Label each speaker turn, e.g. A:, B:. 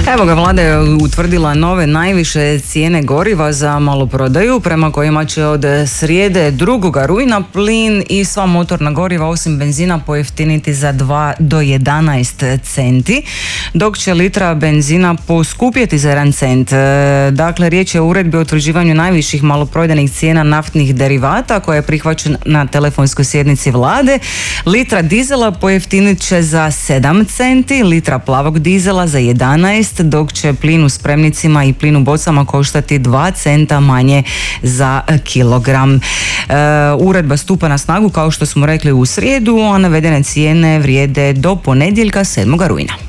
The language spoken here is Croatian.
A: Evo ga, vlada je utvrdila nove najviše cijene goriva za maloprodaju, prema kojima će od srijede 2. rujna plin i sva motorna goriva osim benzina pojeftiniti za 2 do 11 centi, dok će litra benzina poskupjeti za 1 cent. Dakle, riječ je o uredbi o utvrđivanju najviših maloprodajnih cijena naftnih derivata koja je prihvaćena na telefonskoj sjednici vlade. Litra dizela pojeftinit će za 7 centi, litra plavog dizela za 11, dok će plin u spremnicima i plin u bocama koštati 2 centa manje za kilogram. Uredba stupa na snagu, kao što smo rekli, u srijedu, a navedene cijene vrijede do ponedjeljka 7. rujna.